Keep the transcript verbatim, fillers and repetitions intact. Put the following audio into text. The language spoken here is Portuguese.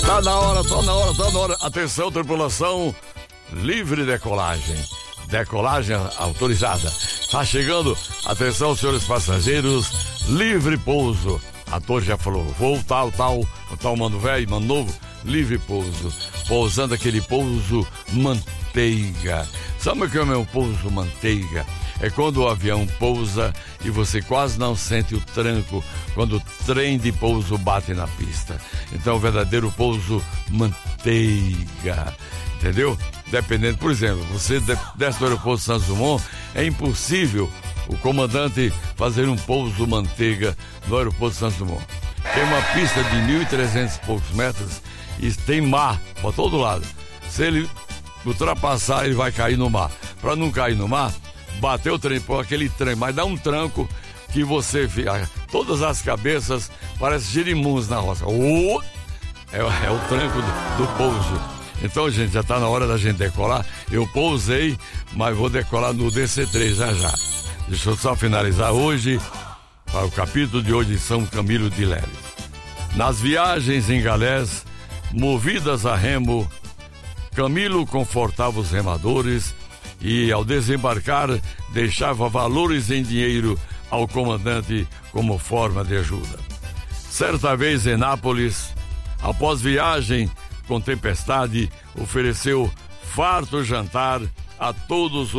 Tá na hora, tá na hora, tá na hora. Atenção, tripulação, livre decolagem. Decolagem autorizada. Tá chegando, atenção, senhores passageiros, livre pouso. A torre já falou, voo tal, tal, tal, mano velho, mano novo, livre pouso. Pousando aquele pouso manteiga. Sabe o que é o meu pouso manteiga? É quando o avião pousa e você quase não sente o tranco quando o trem de pouso bate na pista. Então, o verdadeiro pouso manteiga, entendeu? Dependendo, por exemplo, você desce do aeroporto Santos Dumont, é impossível o comandante fazer um pouso manteiga no aeroporto Santos Dumont. Tem uma pista de mil e trezentos e poucos metros e tem mar para todo lado. Se ele ultrapassar, ele vai cair no mar. Para não cair no mar, bateu o trem, por aquele trem, mas dá um tranco que você fica, todas as cabeças parecem girimuns na roça. Oh, é, é o tranco do, do pouso. Então, gente, já está na hora da gente decolar. Eu pousei, mas vou decolar no D C três já já. Deixa eu só finalizar hoje, para o capítulo de hoje de São Camilo de Leles. Nas viagens em galés, movidas a remo, Camilo confortava os remadores e, ao desembarcar, deixava valores em dinheiro ao comandante como forma de ajuda. Certa vez em Nápoles, após viagem com tempestade, ofereceu farto jantar a todos os